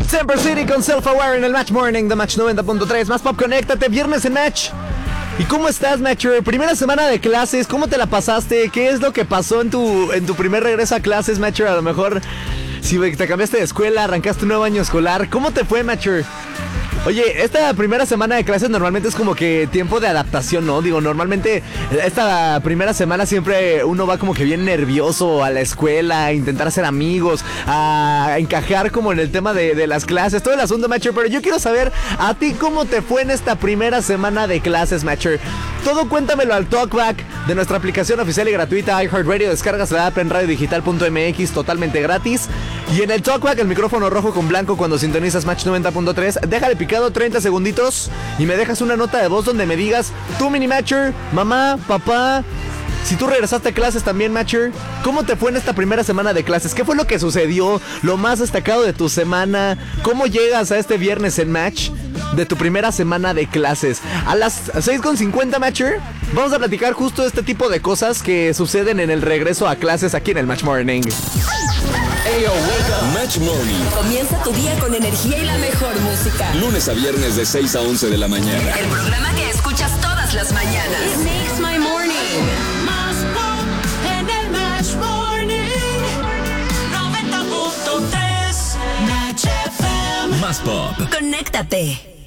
Temper City con Self-Aware en el Match Morning de Match 90.3. Más Pop, conéctate, viernes en Match. ¿Y cómo estás, Matcher? Primera semana de clases, ¿cómo te la pasaste? ¿Qué es lo que pasó en tu primer regreso a clases, Matcher? A lo mejor, si te cambiaste de escuela, arrancaste un nuevo año escolar. ¿Cómo te fue, Matcher? Oye, esta primera semana de clases normalmente es como que tiempo de adaptación, ¿no? Digo, normalmente esta primera semana siempre uno va como que bien nervioso a la escuela, a intentar hacer amigos, a encajar como en el tema de las clases, todo el asunto, Matcher. Pero yo quiero saber a ti cómo te fue en esta primera semana de clases, Matcher. Todo cuéntamelo al Talkback de nuestra aplicación oficial y gratuita iHeartRadio. Descargas la app en radiodigital.mx totalmente gratis. Y en el Talkback, el micrófono rojo con blanco cuando sintonizas Match 90.3. Déjale picado 30 segunditos y me dejas una nota de voz donde me digas, tú, mini Matcher, mamá, papá, si tú regresaste a clases también, Matcher, ¿cómo te fue en esta primera semana de clases? ¿Qué fue lo que sucedió? ¿Lo más destacado de tu semana? ¿Cómo llegas a este viernes en Match de tu primera semana de clases? A las 6:50, Matcher, vamos a platicar justo este tipo de cosas que suceden en el regreso a clases aquí en el Match Morning. Ayo, wake up. Match Morning. Comienza tu día con energía y la mejor música. Lunes a viernes de 6 a 11 de la mañana. El programa que escuchas todas las mañanas. It makes my morning. Más pop en el Match Morning. 90.3 Match FM. Más pop. Conéctate.